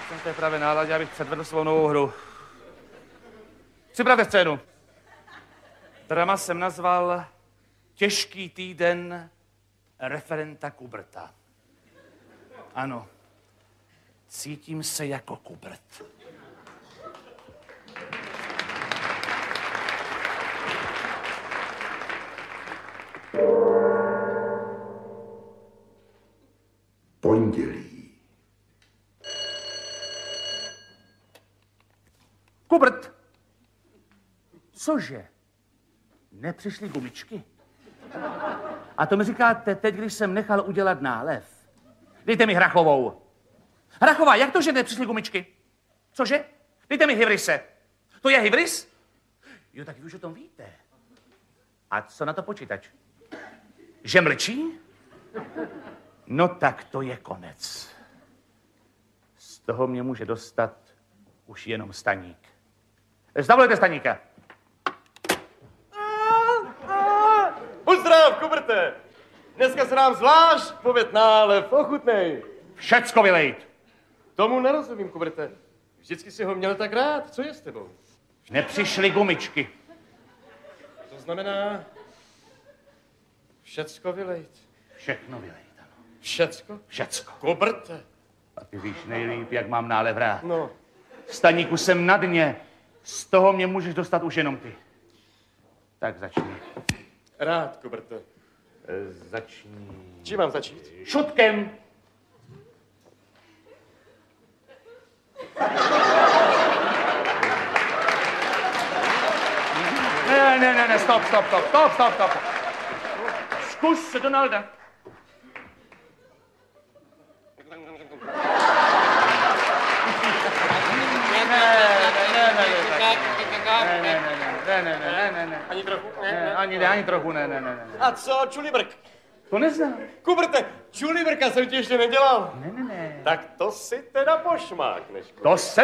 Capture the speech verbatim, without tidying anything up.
Jsem v té pravé náladě, abych předvedl svou novou hru. Připravte scénu. Drama jsem nazval Těžký týden referenta Kuberta. Ano, cítím se jako Kubert. Pondělí. Kubert! Cože? Nepřišly gumičky? A to mi říkáte teď, když jsem nechal udělat nálev. Dejte mi hrachovou. Hrachová, jak to, že nepřišly gumičky? Cože? Dejte mi hybrise. To je hybris? Jo, tak vy už o tom víte. A co na to počítač? Že mlčí? No tak to je konec. Z toho mě může dostat už jenom Staník. Zavolejte Staníka. Pozdrav, Kuberte! Dneska se nám zvlášť pověd nálev, ochutnej. Všecko vylejt. Tomu nerozumím, Kuberte. Vždycky si ho měl tak rád. Co je s tebou? Nepřišly gumičky. To znamená... Všecko vylejt. Všechno vylejt, ano. Všecko? Všecko. Kuberte. A ty víš nejlíp, jak mám nálev rád. No. Staníku, jsem na dně. Z toho mě můžeš dostat už jenom ty. Tak začni. Rád, Kuberte. E, začni... Čím mám začít? Šutkem. Ne, ne, ne, ne, stop, stop, stop, stop, stop, stop. Zkus se, Donalda. Ne, ne, ne, ne, ne, ne. Ani trochu? Ne, ani ne, ani trochu, ne, ne, ne, ne. A co, čulibrk? To neznám. Kuberte, čulibrka jsem ti ještě nedělal. Ne, ne, ne. Tak to si teda pošmákneš. To se